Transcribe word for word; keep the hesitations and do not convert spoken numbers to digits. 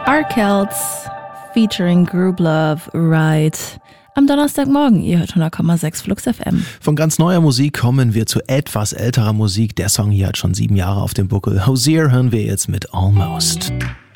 Arkells featuring Group Love Ride. Am Donnerstagmorgen, ihr hört hundert Komma sechs Flux F M. Von ganz neuer Musik kommen wir zu etwas älterer Musik. Der Song hier hat schon sieben Jahre auf dem Buckel. Hozier hören wir jetzt mit Almost.